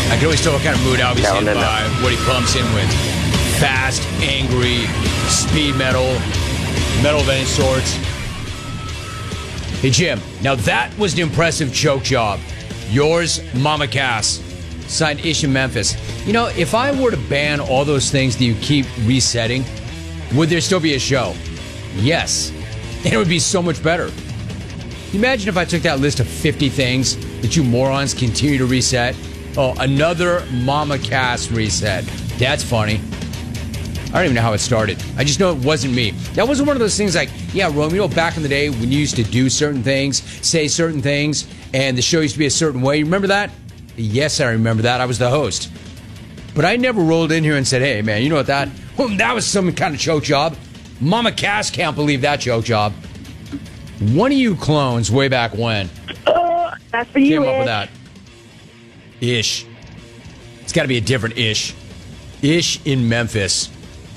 I can always tell what kind of mood Albie's in by what he pumps in with. Fast, angry, speed metal of any sorts. Hey, Jim, now that was an impressive choke job. Yours, Mama Cass. Signed Ish in Memphis. You know, if I were to ban all those things that you keep resetting, would there still be a show? Yes. And it would be so much better. Imagine if I took that list of 50 things that you morons continue to reset. Oh, another Mama Cass reset. That's funny. I don't even know how it started. I just know it wasn't me. That wasn't one of those things like, yeah, Rome, you know, back in the day when you used to do certain things, say certain things, and the show used to be a certain way. You remember that? Yes, I remember that. I was the host. But I never rolled in here and said, hey, man, you know what that? That was some kind of choke job. Mama Cass can't believe that choke job. One of you clones way back when that's for you, came up with that. Ish. It's got to be a different Ish. Ish in Memphis.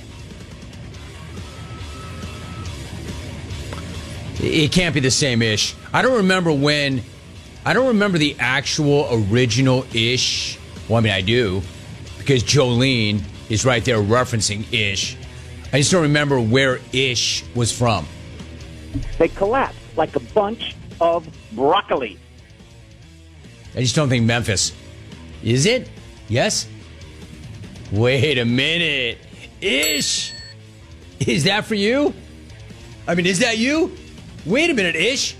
It can't be the same Ish. I don't remember the actual original Ish. Well, I mean, I do, because Jolene is right there referencing Ish. I just don't remember where Ish was from. They collapsed like a bunch of broccoli. I just don't think Memphis. Is it? Yes? Wait a minute. Ish! Is that for you? I mean, is that you? Wait a minute, Ish.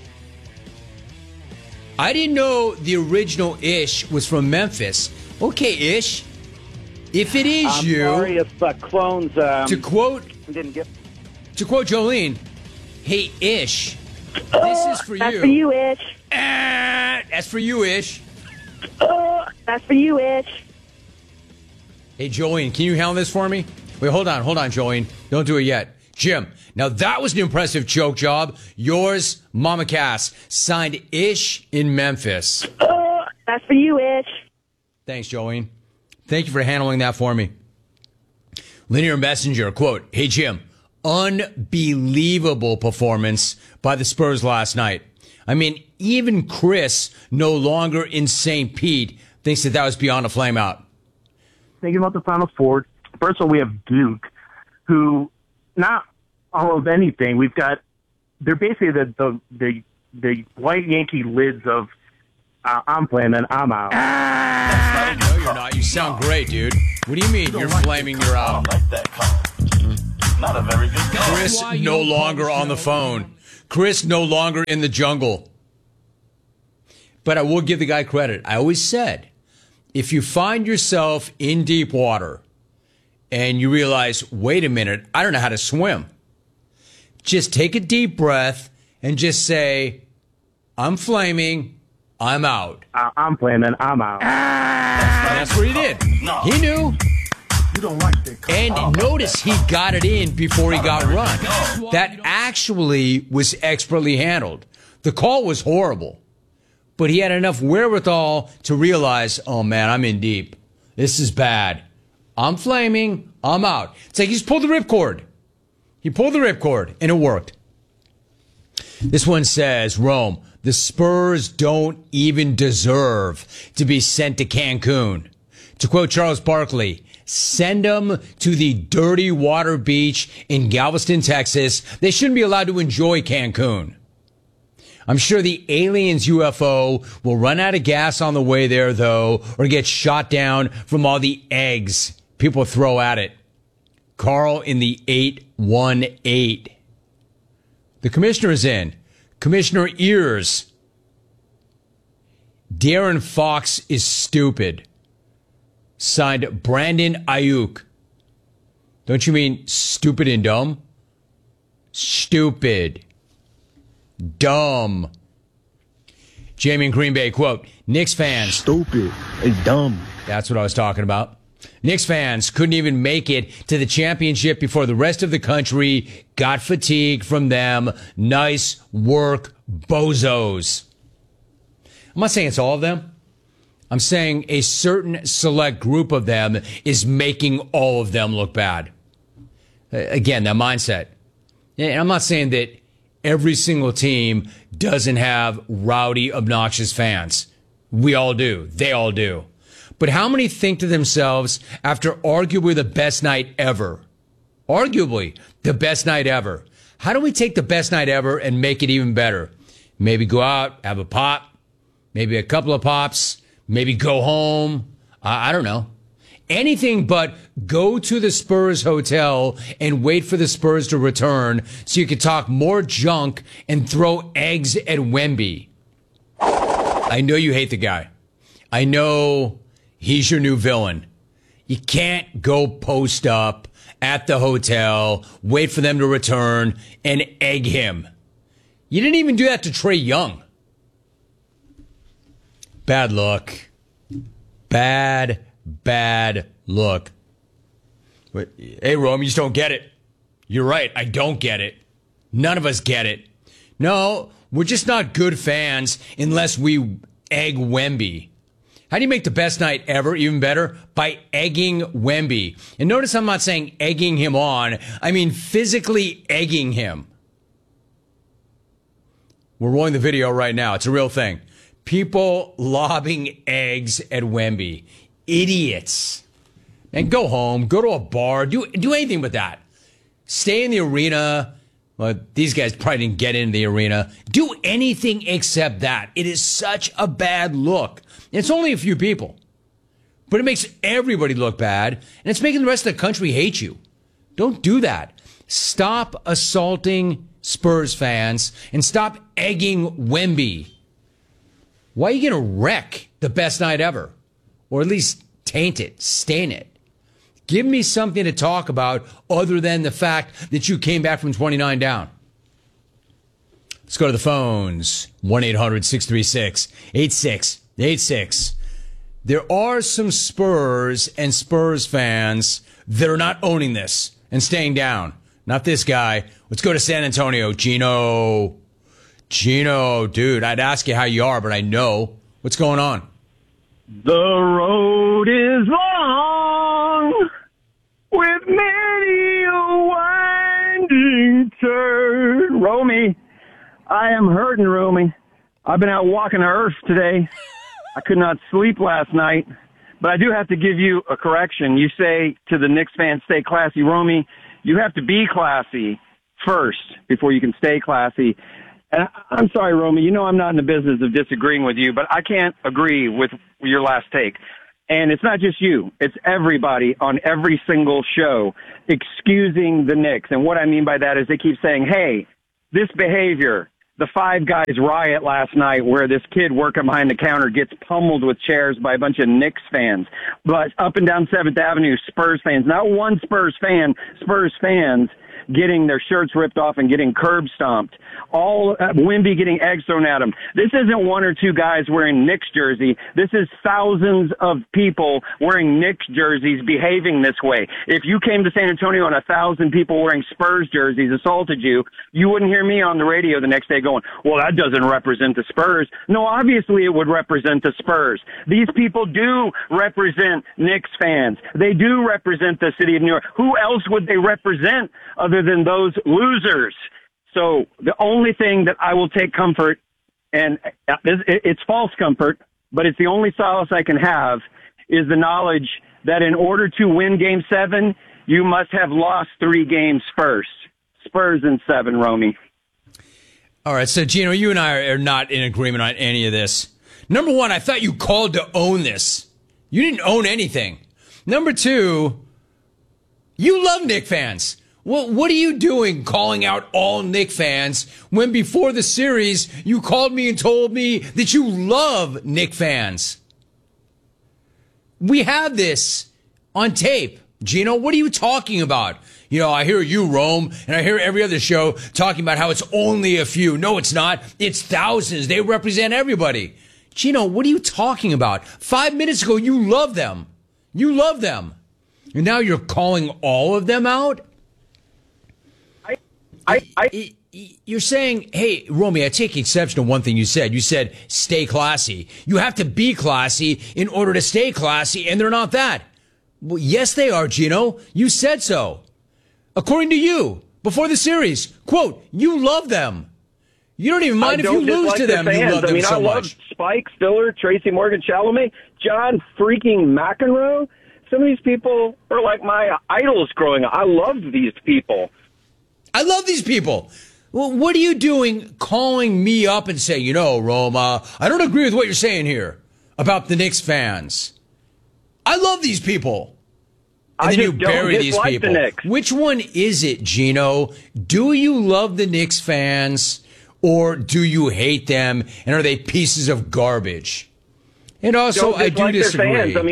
I didn't know the original Ish was from Memphis. Okay, Ish. If it is I'm you... sorry if clones... to quote Jolene, hey, Ish, this is for you. That's for you, Ish. That's for you, Ish. That's for you, Ish. Hey, Jolene, can you handle this for me? Wait, hold on, Jolene. Don't do it yet. Jim, now that was an impressive choke job. Yours, Mama Cass. Signed Ish in Memphis. That's for you, Ish. Thanks, Jolene. Thank you for handling that for me. Linear Messenger, quote, hey, Jim, unbelievable performance by the Spurs last night. I mean, even Chris, no longer in St. Pete, thinks that was beyond a flame out. Thinking about the Final Four, first of all, we have Duke, who, not all of anything, we've got, they're basically the white Yankee lids of, I'm playing and I'm out. No, you're not. You sound great, dude. What do you mean you're flaming, you're out? Not a very good guy. Chris no longer on the phone. Chris no longer in the jungle. But I will give the guy credit. I always said, if you find yourself in deep water and you realize, wait a minute, I don't know how to swim, just take a deep breath and just say, I'm flaming, I'm out. I'm playing and I'm out. And that's what he did. He knew. You don't like that. And notice he got it in before he got run. That actually was expertly handled. The call was horrible, but he had enough wherewithal to realize, oh man, I'm in deep. This is bad. I'm flaming. I'm out. It's like he just pulled the ripcord. He pulled the ripcord, and it worked. This one says, Rome, the Spurs don't even deserve to be sent to Cancun. To quote Charles Barkley, send them to the dirty water beach in Galveston, Texas. They shouldn't be allowed to enjoy Cancun. I'm sure the aliens UFO will run out of gas on the way there, though, or get shot down from all the eggs people throw at it. Carl in the 818. The commissioner is in. Commissioner Ears. Darren Fox is stupid. Signed Brandon Ayuk. Don't you mean stupid and dumb? Stupid. Dumb. Jamie in Green Bay, quote, Knicks fans. Stupid and dumb. That's what I was talking about. Knicks fans couldn't even make it to the championship before the rest of the country got fatigue from them. Nice work, bozos. I'm not saying it's all of them. I'm saying a certain select group of them is making all of them look bad. Again, that mindset. And I'm not saying that every single team doesn't have rowdy, obnoxious fans. We all do. They all do. But how many think to themselves after arguably the best night ever? Arguably the best night ever. How do we take the best night ever and make it even better? Maybe go out, have a pop, maybe a couple of pops, maybe go home. I don't know. Anything but go to the Spurs hotel and wait for the Spurs to return so you can talk more junk and throw eggs at Wemby. I know you hate the guy. I know he's your new villain. You can't go post up at the hotel, wait for them to return, and egg him. You didn't even do that to Trae Young. Bad luck. Bad look. But, hey, Rome, you just don't get it. You're right. I don't get it. None of us get it. No, we're just not good fans unless we egg Wemby. How do you make the best night ever even better? By egging Wemby. And notice I'm not saying egging him on. I mean physically egging him. We're rolling the video right now. It's a real thing. People lobbing eggs at Wemby. Idiots. And go home. Go to a bar. Do anything but that. Stay in the arena. Well, these guys probably didn't get into the arena. Do anything except that. It is such a bad look. It's only a few people. But it makes everybody look bad. And it's making the rest of the country hate you. Don't do that. Stop assaulting Spurs fans and stop egging Wemby. Why are you going to wreck the best night ever? Or at least taint it, stain it. Give me something to talk about other than the fact that you came back from 29 down. Let's go to the phones. 1-800-636-8686. There are some Spurs and Spurs fans that are not owning this and staying down. Not this guy. Let's go to San Antonio. Gino, dude, I'd ask you how you are, but I know. What's going on? The road is long with many a winding turn. Romy, I am hurting, Romy. I've been out walking the earth today. I could not sleep last night, but I do have to give you a correction. You say to the Knicks fans, stay classy. Romy, you have to be classy first before you can stay classy. And I'm sorry, Romy, you know I'm not in the business of disagreeing with you, but I can't agree with your last take. And it's not just you. It's everybody on every single show excusing the Knicks. And what I mean by that is they keep saying, hey, this behavior, the Five Guys riot last night where this kid working behind the counter gets pummeled with chairs by a bunch of Knicks fans. But up and down 7th Avenue, Spurs fans, not one Spurs fan, Spurs fans getting their shirts ripped off and getting curb stomped. All Wemby getting eggs thrown at him. This isn't one or two guys wearing Knicks jersey. This is thousands of people wearing Knicks jerseys behaving this way. If you came to San Antonio and 1,000 people wearing Spurs jerseys assaulted you, you wouldn't hear me on the radio the next day going, well, that doesn't represent the Spurs. No, obviously it would represent the Spurs. These people do represent Knicks fans. They do represent the city of New York. Who else would they represent other than those losers? So the only thing that I will take comfort, and it's false comfort, but it's the only solace I can have, is the knowledge that in order to win Game 7, you must have lost 3 games first. Spurs in 7, Romy. All right, so Gino, you and I are not in agreement on any of this. Number one, I thought you called to own this. You didn't own anything. Number two, you love Knick fans. Well, what are you doing calling out all Knick fans when before the series you called me and told me that you love Knick fans? We have this on tape. Gino, what are you talking about? You know, I hear you, Rome, and I hear every other show talking about how it's only a few. No, it's not. It's thousands. They represent everybody. Gino, what are you talking about? 5 minutes ago, you loved them. You love them. And now you're calling all of them out? You're saying, hey, Romy, I take exception to one thing you said. You said, stay classy. You have to be classy in order to stay classy, and they're not that. Well, yes, they are, Gino. You said so. According to you, before the series, quote, you love them. You don't even mind if you don't lose dislike to the them. You fans. love them I mean, so I love much. Spike, Stiller, Tracy Morgan, Chalamet, John freaking McEnroe. Some of these people are like my idols growing up. I loved these people. I love these people. Well, what are you doing calling me up and saying, you know, Roma, I don't agree with what you're saying here about the Knicks fans. I love these people. And I then you just don't bury these dislike people. the Knicks. Which one is it, Gino? Do you love the Knicks fans or do you hate them? And are they pieces of garbage? And also, Don't I do dislike their disagree. fans. I mean,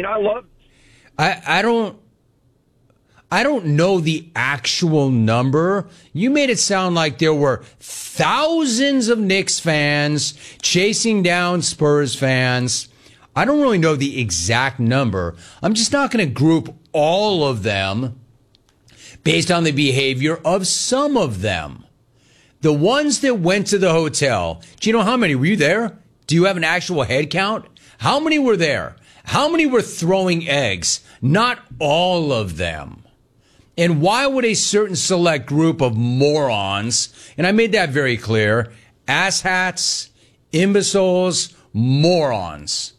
I don't know the actual number. You made it sound like there were thousands of Knicks fans chasing down Spurs fans. I don't really know the exact number. I'm just not going to group all of them based on the behavior of some of them. The ones that went to the hotel, do you know how many? Were you there? Do you have an actual head count? How many were there? How many were throwing eggs? Not all of them. And why would a certain select group of morons, and I made that very clear, asshats, imbeciles, morons,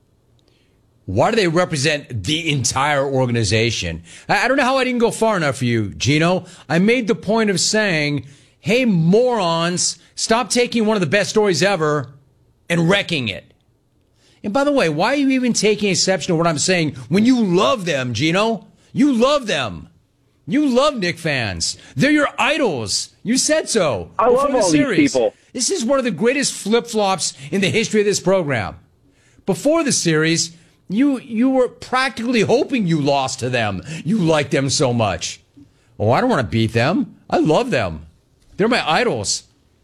why do they represent the entire organization? I don't know how I didn't go far enough for you, Gino. I made the point of saying, hey, morons, stop taking one of the best stories ever and wrecking it. And by the way, why are you even taking exception to what I'm saying when you love them, Gino? You love them. You love Knick fans. They're your idols. You said so. I love all these people. This is one of the greatest flip-flops in the history of this program. Before the series, you were practically hoping you lost to them. You like them so much. Oh, I don't want to beat them. I love them. They're my idols.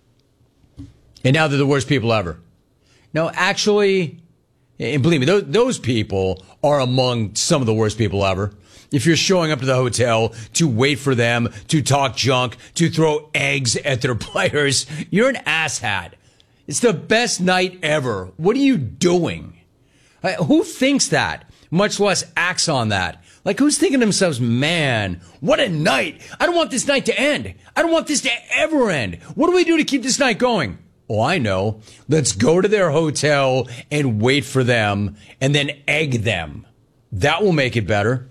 And now they're the worst people ever. No, actually, and believe me, those people are among some of the worst people ever. If you're showing up to the hotel to wait for them, to talk junk, to throw eggs at their players, you're an asshat. It's the best night ever. What are you doing? Who thinks that? Much less acts on that. Like, who's thinking to themselves, man, what a night. I don't want this night to end. I don't want this to ever end. What do we do to keep this night going? Oh, I know. Let's go to their hotel and wait for them and then egg them. That will make it better.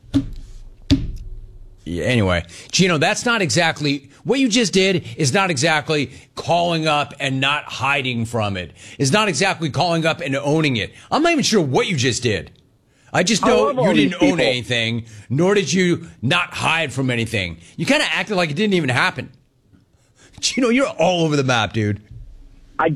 Yeah, anyway, Gino, that's not exactly what you just did is not exactly calling up and not hiding from it. It's not exactly calling up and owning it. I'm not even sure what you just did. I just know you didn't own anything, nor did you not hide from anything. You kind of acted like it didn't even happen. Gino, you're all over the map, dude.